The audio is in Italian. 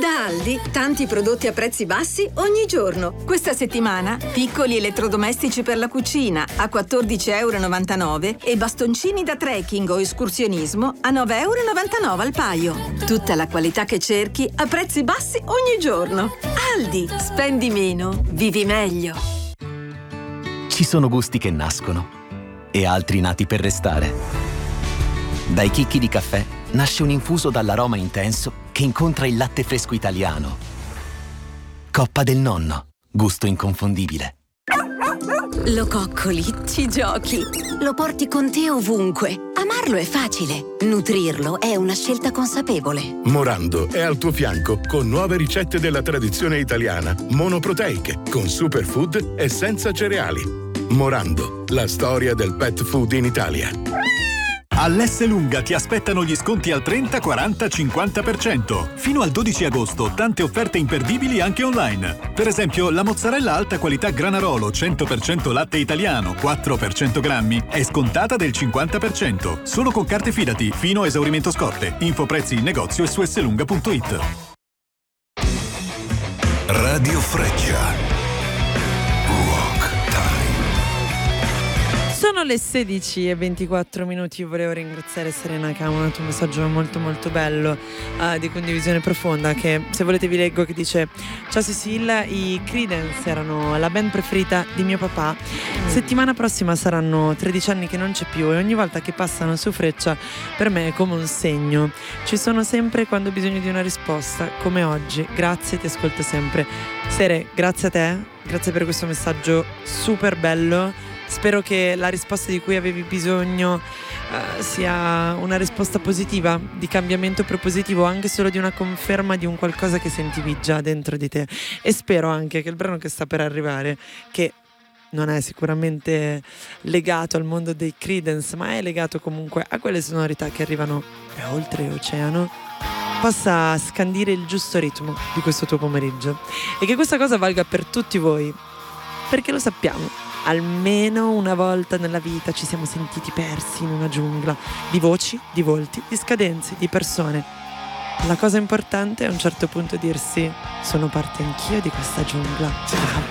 Da Aldi, tanti prodotti a prezzi bassi ogni giorno. Questa settimana, piccoli elettrodomestici per la cucina a €14,99 e bastoncini da trekking o escursionismo a €9,99 al paio. Tutta la qualità che cerchi a prezzi bassi ogni giorno. Aldi, spendi meno, vivi meglio. Ci sono gusti che nascono e altri nati per restare. Dai chicchi di caffè nasce un infuso dall'aroma intenso che incontra il latte fresco italiano. Coppa del Nonno, gusto inconfondibile. Lo coccoli, ci giochi, lo porti con te ovunque. Amarlo è facile, nutrirlo è una scelta consapevole. Morando è al tuo fianco con nuove ricette della tradizione italiana, monoproteiche, con superfood e senza cereali. Morando, la storia del pet food in Italia. All'Esselunga ti aspettano gli sconti al 30, 40, 50%. Fino al 12 agosto tante offerte imperdibili anche online. Per esempio la mozzarella alta qualità Granarolo 100% latte italiano 4 per 100 grammi è scontata del 50%. Solo con carte Fidati fino a esaurimento scorte. Info prezzi in negozio e su esselunga.it. Radio Freccia. Sono le 16:24. Io volevo ringraziare Serena che ha mandato un messaggio molto molto bello di condivisione profonda, che se volete vi leggo, che dice: ciao Cecil, i Creedence erano la band preferita di mio papà. Settimana prossima saranno 13 anni che non c'è più e ogni volta che passano su Freccia per me è come un segno. Ci sono sempre quando ho bisogno di una risposta, come oggi. Grazie, ti ascolto sempre. Sere, grazie a te, grazie per questo messaggio super bello. Spero che la risposta di cui avevi bisogno sia una risposta positiva, di cambiamento propositivo, anche solo di una conferma di un qualcosa che sentivi già dentro di te. E spero anche che il brano che sta per arrivare, che non è sicuramente legato al mondo dei Creedence, ma è legato comunque a quelle sonorità che arrivano da oltre l'oceano, possa scandire il giusto ritmo di questo tuo pomeriggio. E che questa cosa valga per tutti voi, perché lo sappiamo. Almeno una volta nella vita ci siamo sentiti persi in una giungla di voci, di volti, di scadenze, di persone. La cosa importante è a un certo punto dirsi: sono parte anch'io di questa giungla. Ciao.